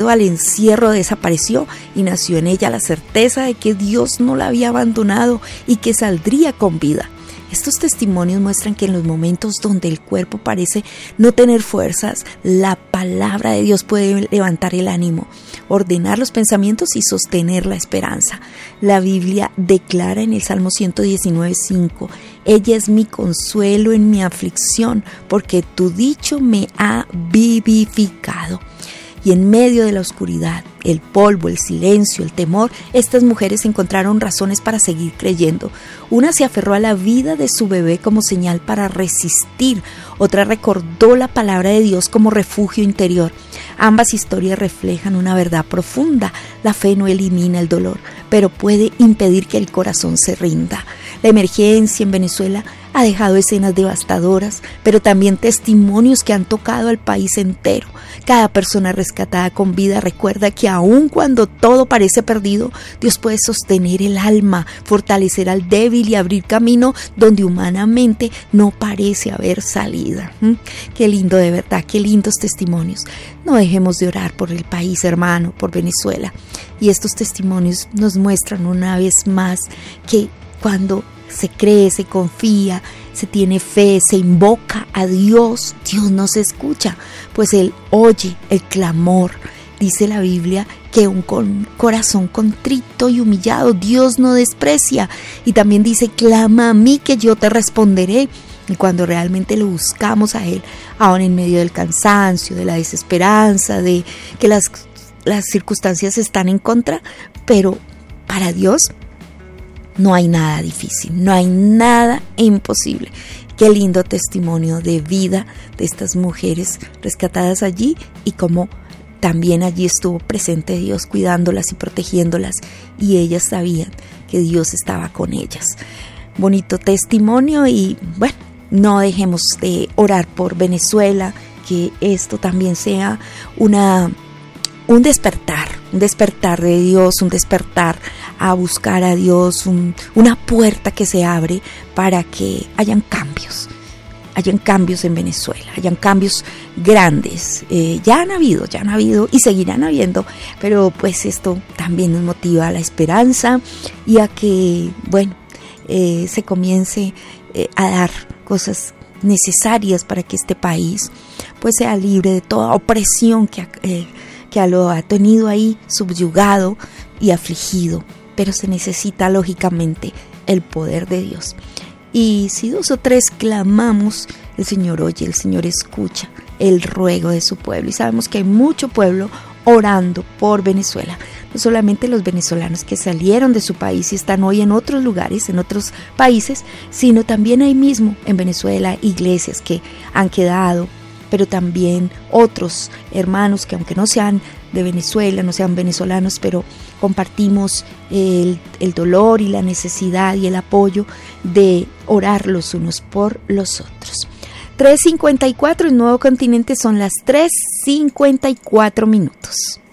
miedo al encierro desapareció y nació en ella la certeza de que Dios no la había abandonado y que saldría con vida. Estos testimonios muestran que en los momentos donde el cuerpo parece no tener fuerzas, la palabra de Dios puede levantar el ánimo, ordenar los pensamientos y sostener la esperanza. La Biblia declara en el Salmo 119:5: ella es mi consuelo en mi aflicción, porque tu dicho me ha vivificado. Y en medio de la oscuridad, el polvo, el silencio, el temor, estas mujeres encontraron razones para seguir creyendo. Una se aferró a la vida de su bebé como señal para resistir. Otra recordó la palabra de Dios como refugio interior. Ambas historias reflejan una verdad profunda. La fe no elimina el dolor, pero puede impedir que el corazón se rinda. La emergencia en Venezuela ha dejado escenas devastadoras, pero también testimonios que han tocado al país entero. Cada persona rescatada con vida recuerda que aun cuando todo parece perdido, Dios puede sostener el alma, fortalecer al débil y abrir camino donde humanamente no parece haber salida. Qué lindo, de verdad, qué lindos testimonios. No dejemos de orar por el país hermano, por Venezuela. Y estos testimonios nos muestran una vez más que cuando se cree, se confía, se tiene fe, se invoca a Dios, Dios nos escucha, pues Él oye el clamor. Dice la Biblia que un corazón contrito y humillado Dios no desprecia. Y también dice: clama a mí que yo te responderé. Y cuando realmente lo buscamos a Él, aún en medio del cansancio, de la desesperanza, de que las circunstancias están en contra, pero para Dios no hay nada difícil, no hay nada imposible. Qué lindo testimonio de vida de estas mujeres rescatadas allí y cómo también allí estuvo presente Dios cuidándolas y protegiéndolas, y ellas sabían que Dios estaba con ellas. Bonito testimonio, y bueno, no dejemos de orar por Venezuela, que esto también sea un despertar de Dios, un despertar a buscar a Dios, una puerta que se abre para que hayan cambios en Venezuela, hayan cambios grandes. Ya han habido y seguirán habiendo, pero pues esto también nos motiva a la esperanza y a que, se comience a dar cosas necesarias para que este país pues sea libre de toda opresión que lo ha tenido ahí subyugado y afligido, pero se necesita lógicamente el poder de Dios. Y si 2 o 3 clamamos, el Señor oye, el Señor escucha el ruego de su pueblo. Y sabemos que hay mucho pueblo orando por Venezuela. No solamente los venezolanos que salieron de su país y están hoy en otros lugares, en otros países, sino también ahí mismo en Venezuela iglesias que han quedado, pero también otros hermanos que aunque no sean de Venezuela, no sean venezolanos, pero compartimos el dolor y la necesidad y el apoyo de orar los unos por los otros. 3:54 en Nuevo Continente, son las 3:54 minutos.